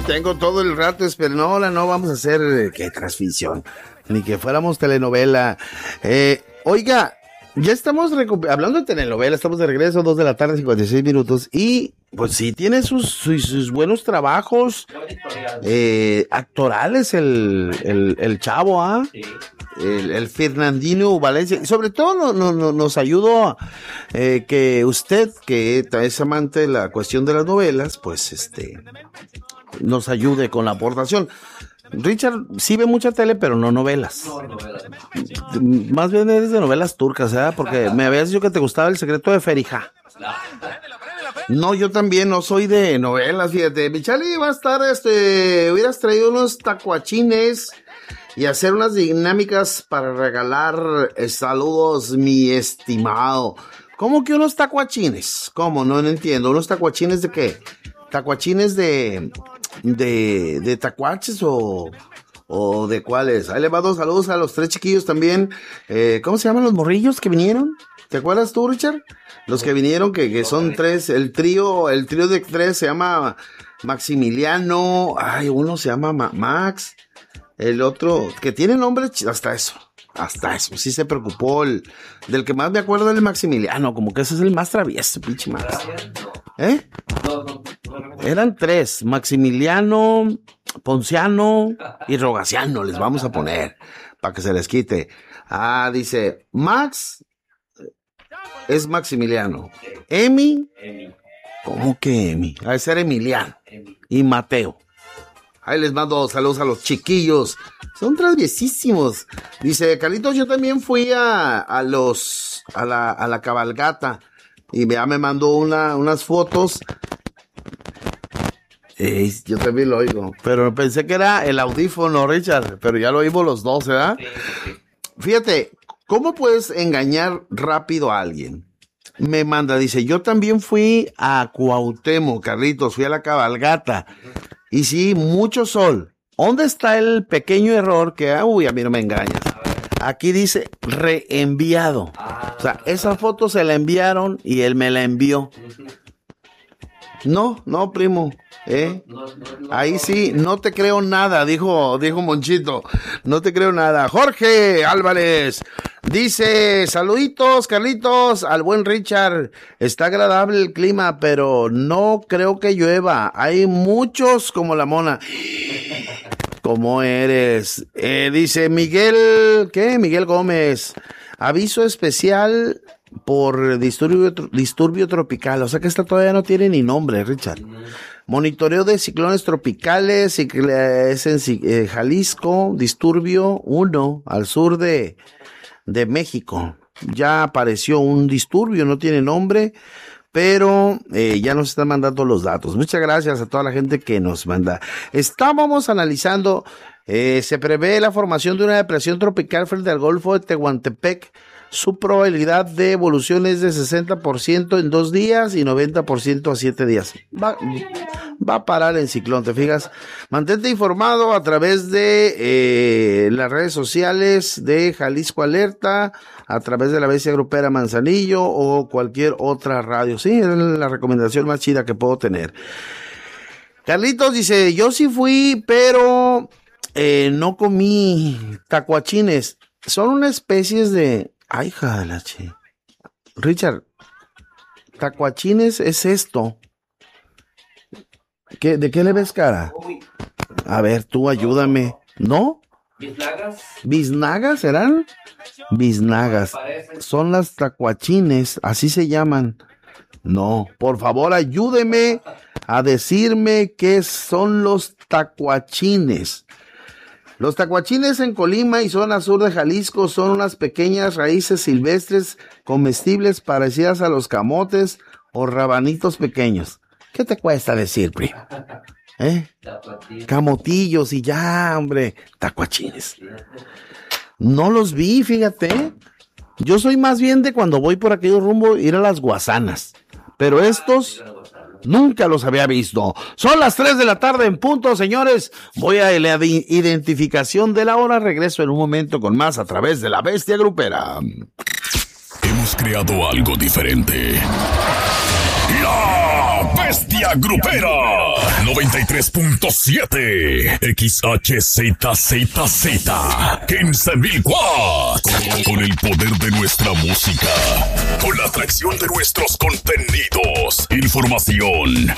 tengo todo el rato, pero no vamos a hacer ¿qué transmisión? Ni que fuéramos telenovela. Oiga, ya estamos hablando de telenovela, estamos de regreso, 2 de la tarde, 56 minutos, y pues sí tiene sus buenos trabajos actorales el chavo, ¿ah? Sí. El Fernandino Valencia, y sobre todo nos ayudó que usted, que es amante de la cuestión de las novelas, pues nos ayude con la aportación. Richard sí ve mucha tele, pero no novelas. No, novelas. Más bien es de novelas turcas, ¿eh? Porque me habías dicho que te gustaba El secreto de Ferija. No, yo también no soy de novelas, fíjate. Michali va a estar, hubieras traído unos tacuachines y hacer unas dinámicas para regalar saludos, mi estimado. ¿Cómo que unos tacuachines? ¿Cómo? No entiendo. ¿Unos tacuachines de qué? ¿Tacuachines de tacuaches o de cuáles? Ahí le va 2 saludos a los 3 chiquillos también. ¿Cómo se llaman los morrillos que vinieron? ¿Te acuerdas tú, Richard? Los que vinieron, que son 3, el trío de 3 se llama Maximiliano, uno se llama Max, el otro, que tiene nombre, hasta eso, sí se preocupó, del que más me acuerdo es el Maximiliano, como que ese es el más travieso, pinche Max. Eran 3, Maximiliano, Ponciano y Rogaciano, les vamos a poner, para que se les quite. Dice, Max es Maximiliano. Emi. ¿Cómo que Emi? A ser Emiliano. Y Mateo. Ahí les mando saludos a los chiquillos. Son traviesísimos. Dice, Carlitos, yo también fui a la cabalgata. Y ya me mandó unas fotos. Yo también lo oigo. Pero pensé que era el audífono, Richard. Pero ya lo oímos los dos, ¿verdad? Sí. Fíjate, ¿cómo puedes engañar rápido a alguien? Me manda, dice, yo también fui a Cuauhtémoc, Carlitos, fui a la cabalgata. Y sí, mucho sol. ¿Dónde está el pequeño error que, a mí no me engañas? Aquí dice reenviado. O sea, esa foto se la enviaron y él me la envió. No, primo. Ahí sí, no te creo nada, dijo Monchito. No te creo nada. Jorge Álvarez dice, saluditos, Carlitos, al buen Richard. Está agradable el clima, pero no creo que llueva. Hay muchos como la mona. ¿Cómo eres? Dice Miguel Gómez. Aviso especial por disturbio tropical. O sea que esta todavía no tiene ni nombre, Richard. Monitoreo de ciclones tropicales, es en Jalisco, disturbio 1 al sur de México. Ya apareció un disturbio, no tiene nombre, pero ya nos están mandando los datos. Muchas gracias a toda la gente que nos manda. Estábamos analizando, se prevé la formación de una depresión tropical frente al Golfo de Tehuantepec. Su probabilidad de evolución es de 60% en 2 días y 90% a 7 días. Va a parar en ciclón, ¿te fijas? Mantente informado a través de las redes sociales de Jalisco Alerta, a través de la Bestia Grupera Manzanillo o cualquier otra radio. Sí, es la recomendación más chida que puedo tener. Carlitos dice, yo sí fui, pero no comí tacuachines. Son una especie de... Ay, jalache. Richard, tacuachines es esto. ¿De qué le ves cara? A ver, tú ayúdame. ¿No? ¿Biznagas? ¿Biznagas serán? Biznagas. Son las tacuachines, así se llaman. No, por favor, ayúdeme a decirme qué son los tacuachines. Los tacuachines en Colima y zona sur de Jalisco son unas pequeñas raíces silvestres comestibles parecidas a los camotes o rabanitos pequeños. ¿Qué te cuesta decir, primo? Camotillos y ya, hombre, tacuachines. No los vi, fíjate. Yo soy más bien de cuando voy por aquellos rumbo ir a las guasanas. Pero estos... nunca los había visto. Son las 3 de la tarde en punto, señores. Voy a la identificación de la hora. Regreso en un momento con más a través de la Bestia Grupera. Hemos creado algo diferente. La Bestia Grupera 93.7 XHZZZ 15,000 watts. Con el poder de nuestra música, con la atracción de nuestros contenidos, información